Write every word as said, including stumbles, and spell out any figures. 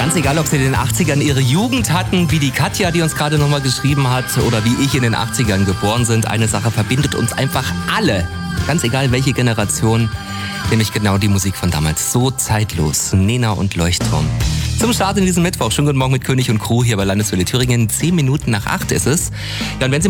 Ganz egal, ob sie in den achtzigern ihre Jugend hatten, wie die Katja, die uns gerade nochmal geschrieben hat, oder wie ich in den achtzigern geboren sind. Eine Sache verbindet uns einfach alle. Ganz egal, welche Generation. Nämlich genau die Musik von damals. So zeitlos. Nena und Leuchtturm. Zum Start in diesem Mittwoch. Schönen guten Morgen mit König und Crew hier bei Landeswelle Thüringen. Zehn Minuten nach acht ist es. Ja, und wenn Sie